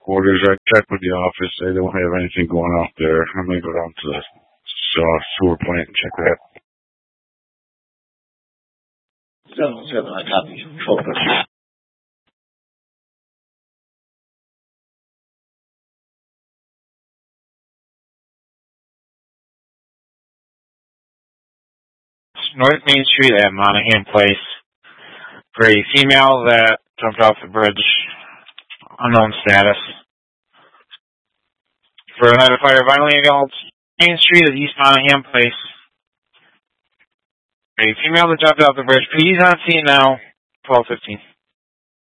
orders. I checked with the office. They don't have anything going off there. I'm going to go down to the sewer plant and check that. I copy. Focus. North Main Street at Monahan Place for a female that jumped off the bridge, unknown status. For a night of fire, violently assaulted Main Street at East Monahan Place. A female that jumped off the bridge. Please on scene now, 12:15.